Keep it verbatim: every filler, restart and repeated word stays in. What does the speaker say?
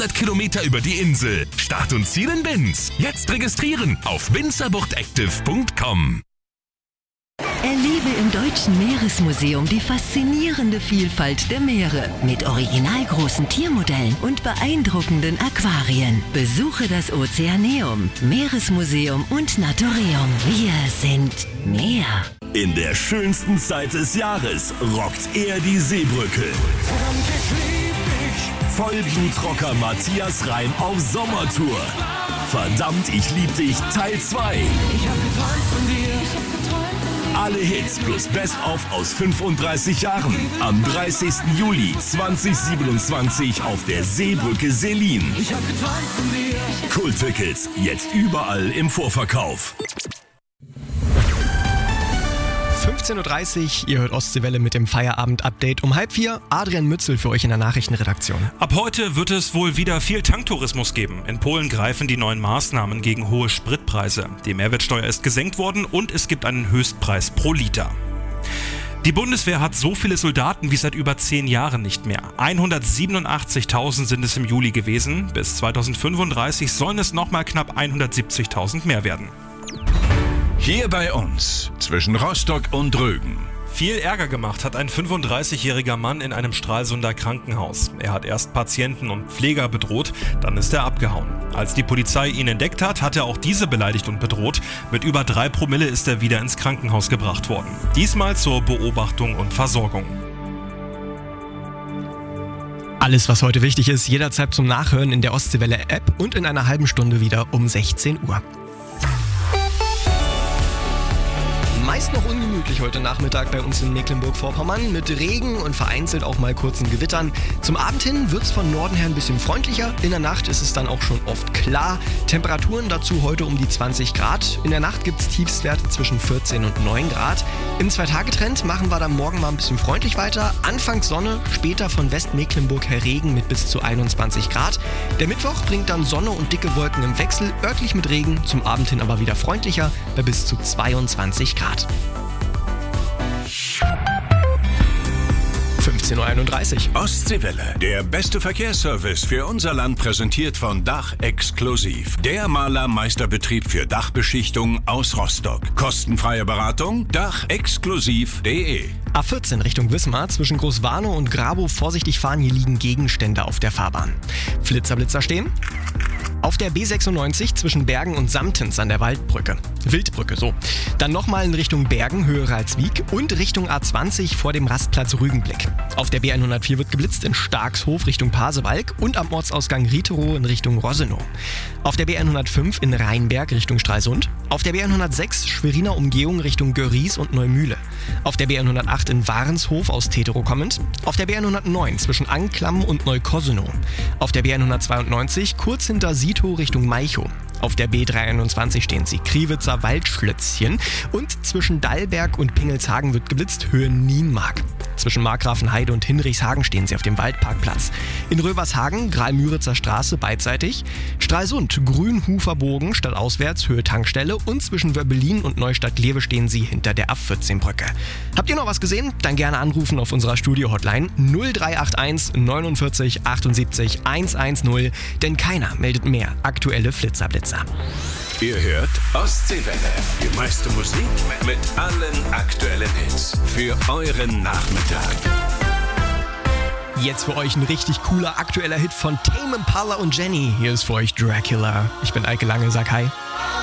hundert Kilometer über die Insel. Start und Ziel in Binz. Jetzt registrieren auf binzerbuchtactive punkt com. Erlebe im Deutschen Meeresmuseum die faszinierende Vielfalt der Meere mit originalgroßen Tiermodellen und beeindruckenden Aquarien. Besuche das Ozeaneum, Meeresmuseum und Naturium. Wir sind Meer. In der schönsten Zeit des Jahres rockt er die Seebrücke. Vollblutrocker Matthias Reim auf Sommertour. Verdammt, ich lieb dich, Teil zwei. Ich hab geträumt von dir. Ich hab geträumt von dir. Alle Hits plus Best-of aus fünfunddreißig Jahren. Am dreißigsten Juli zweitausendsiebenundzwanzig auf der Seebrücke Selin. Ich hab geträumt von dir. Kulttickets jetzt überall im Vorverkauf. fünfzehn Uhr dreißig, ihr hört Ostseewelle mit dem Feierabend-Update um halb vier. Adrian Mützel für euch in der Nachrichtenredaktion. Ab heute wird es wohl wieder viel Tanktourismus geben. In Polen greifen die neuen Maßnahmen gegen hohe Spritpreise. Die Mehrwertsteuer ist gesenkt worden und es gibt einen Höchstpreis pro Liter. Die Bundeswehr hat so viele Soldaten wie seit über zehn Jahren nicht mehr. hundertsiebenundachtzigtausend sind es im Juli gewesen. Bis zweitausendfünfunddreißig sollen es nochmal knapp hundertsiebzigtausend mehr werden. Hier bei uns, zwischen Rostock und Rügen. Viel Ärger gemacht hat ein fünfunddreißigjähriger Mann in einem Stralsunder Krankenhaus. Er hat erst Patienten und Pfleger bedroht, dann ist er abgehauen. Als die Polizei ihn entdeckt hat, hat er auch diese beleidigt und bedroht. Mit über drei Promille ist er wieder ins Krankenhaus gebracht worden. Diesmal zur Beobachtung und Versorgung. Alles, was heute wichtig ist, jederzeit zum Nachhören in der Ostseewelle-App und in einer halben Stunde wieder um sechzehn Uhr. Meist noch ungemütlich heute Nachmittag bei uns in Mecklenburg-Vorpommern mit Regen und vereinzelt auch mal kurzen Gewittern. Zum Abend hin wird es von Norden her ein bisschen freundlicher. In der Nacht ist es dann auch schon oft klar. Temperaturen dazu heute um die zwanzig Grad. In der Nacht gibt es Tiefstwerte zwischen vierzehn und neun Grad. Im Zwei-Tage-Trend machen wir dann morgen mal ein bisschen freundlich weiter. Anfangs Sonne, später von Westmecklenburg her Regen mit bis zu einundzwanzig Grad. Der Mittwoch bringt dann Sonne und dicke Wolken im Wechsel, örtlich mit Regen, zum Abend hin aber wieder freundlicher bei bis zu zweiundzwanzig Grad. fünfzehn Uhr einunddreißig. Ostseewelle, der beste Verkehrsservice für unser Land, präsentiert von Dach Exklusiv. Der Malermeisterbetrieb für Dachbeschichtung aus Rostock. Kostenfreie Beratung, dach exklusiv punkt de. A vierzehn Richtung Wismar, zwischen Großwarnow und Grabow vorsichtig fahren, hier liegen Gegenstände auf der Fahrbahn. Flitzer, Blitzer stehen. Auf der B sechsundneunzig zwischen Bergen und Samtens an der Waldbrücke. Wildbrücke, so. Dann nochmal in Richtung Bergen, Höhe Ralswiek und Richtung A zwanzig vor dem Rastplatz Rügenblick. Auf der B hundertvier wird geblitzt in Starkshof Richtung Pasewalk und am Ortsausgang Rieterow in Richtung Rossenow. Auf der B hundertfünf in Rheinberg Richtung Stralsund. Auf der B hundertsechs Schweriner Umgehung Richtung Görries und Neumühle. Auf der B hundertacht in Warenshof aus Teterow kommend. Auf der B hundertneun zwischen Anklam und Neukossenow. Auf der B hundertzweiundneunzig kurz hinter Sito Richtung Malchow. Auf der B dreihunderteinundzwanzig stehen sie Kriwitzer Waldschlötzchen und zwischen Dallberg und Pingelshagen wird geblitzt, Höhe Nienmark. Zwischen Markgrafenheide und Hinrichshagen stehen sie auf dem Waldparkplatz. In Rövershagen, Graal-Müritzer Straße beidseitig. Stralsund, Grünhuferbogen stadtauswärts, Höhe Tankstelle und zwischen Wöbbelin und Neustadt-Glewe stehen sie hinter der A vierzehn Brücke. Habt ihr noch was gesehen? Dann gerne anrufen auf unserer Studio-Hotline null drei acht eins neunundvierzig achtundsiebzig hundertzehn, denn keiner meldet mehr aktuelle Flitzerblitzer. Ihr hört Ostseewelle, die meiste Musik mit allen aktuellen Hits für euren Nachmittag. Jetzt für euch ein richtig cooler aktueller Hit von Tame Impala und Jenny. Hier ist für euch Dracula. Ich bin Eike Lange, sag hi.